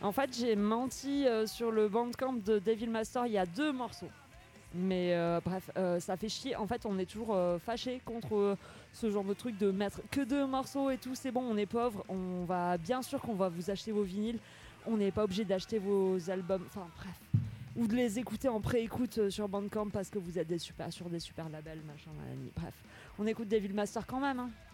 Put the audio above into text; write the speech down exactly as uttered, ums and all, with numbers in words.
En fait, j'ai menti euh, sur le Bandcamp de Devil Master, il y a deux morceaux. Mais euh, bref, euh, ça fait chier. En fait, on est toujours euh, fâché contre euh, ce genre de truc de mettre que deux morceaux et tout. C'est bon, on est pauvre. On va bien sûr qu'on va vous acheter vos vinyles. On n'est pas obligé d'acheter vos albums. Enfin bref, ou de les écouter en pré-écoute euh, sur Bandcamp parce que vous êtes des super sur des super labels, machin. Bref, on écoute Devil Master quand même. Hein.